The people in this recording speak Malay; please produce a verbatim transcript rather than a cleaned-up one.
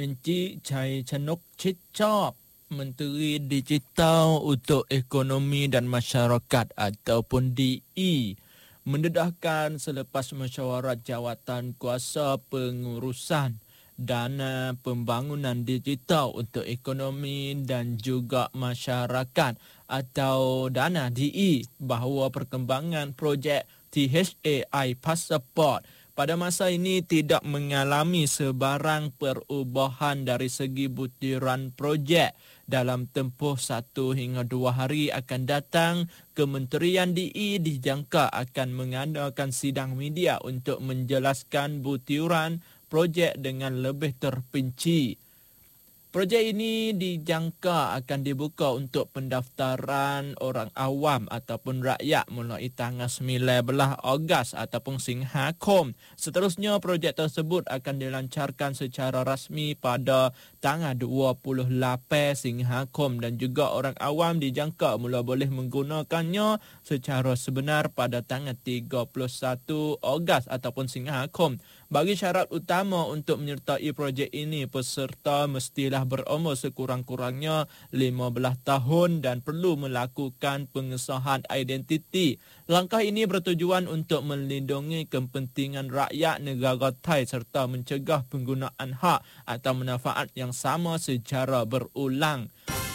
Encik Chai Chanok Cicap, Menteri Digital untuk Ekonomi dan Masyarakat ataupun D E, mendedahkan selepas mesyuarat jawatan kuasa pengurusan dana pembangunan digital untuk ekonomi dan juga masyarakat atau dana D E bahawa perkembangan projek T H A I Passport pada masa ini tidak mengalami sebarang perubahan dari segi butiran projek. Dalam tempoh satu hingga dua hari akan datang, Kementerian D E dijangka akan mengadakan sidang media untuk menjelaskan butiran projek dengan lebih terperinci. Projek ini dijangka akan dibuka untuk pendaftaran orang awam ataupun rakyat mulai tanggal sembilan belas Ogos ataupun Singhakom. Seterusnya, projek tersebut akan dilancarkan secara rasmi pada tanggal dua puluh lapan Singhakom dan juga orang awam dijangka mula boleh menggunakannya secara sebenar pada tanggal tiga puluh satu Ogos ataupun Singhakom. Bagi syarat utama untuk menyertai projek ini, peserta mestilah berumur sekurang-kurangnya lima belas tahun dan perlu melakukan pengesahan identiti. Langkah ini bertujuan untuk melindungi kepentingan rakyat negara Thai serta mencegah penggunaan hak atau manfaat yang sama secara berulang.